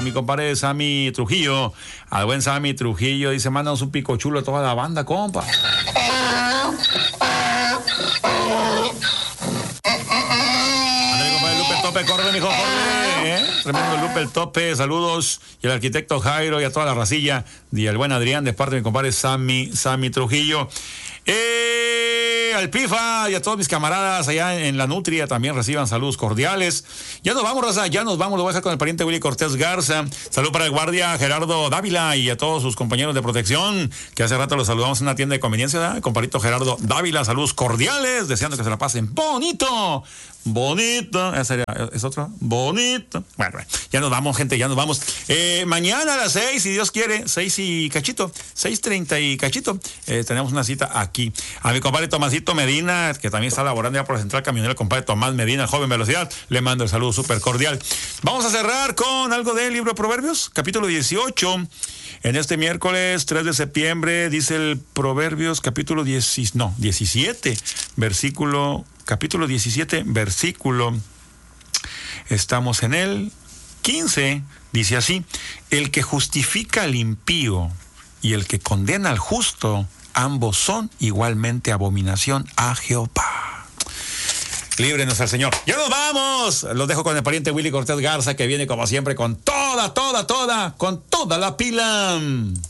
a mi compadre Sammy Trujillo, al buen Sammy Trujillo, dice, mándanos un pico chulo a toda la banda, compa. Ándale, compadre Lupe el Tope, corre, mijo, corre, Tremendo Lupe el Tope, saludos. Y el arquitecto Jairo y a toda la racilla. Y el buen Adrián, de parte de mi compadre Sammy Trujillo. Al Pifa y a todos mis camaradas allá en la Nutria también reciban saludos cordiales. Ya nos vamos, raza, ya nos vamos. Lo voy a dejar con el pariente Willy Cortés Garza. Salud para el guardia Gerardo Dávila y a todos sus compañeros de protección, que hace rato los saludamos en una tienda de conveniencia, ¿verdad? Compadrito Gerardo Dávila, saludos cordiales, deseando que se la pasen bonito. Bonito, ¿es otro? Bonito. Bueno, ya nos vamos, gente, ya nos vamos. Mañana a las 6, si Dios quiere, 6 y cachito, 6:30 y cachito, tenemos una cita aquí. A mi compadre Tomasito Medina, que también está laborando ya por la central camionera, el compadre Tomás Medina, el joven velocidad, le mando el saludo súper cordial. Vamos a cerrar con algo del libro de Proverbios, capítulo 18. En este miércoles 3 de septiembre, dice el Proverbios, capítulo 17, capítulo 17, versículo, estamos en el 15, dice así: el que justifica al impío y el que condena al justo, ambos son igualmente abominación a Jehová. Líbrenos al Señor. ¡Ya nos vamos! Los dejo con el pariente Willy Cortés Garza, que viene como siempre con toda la pila.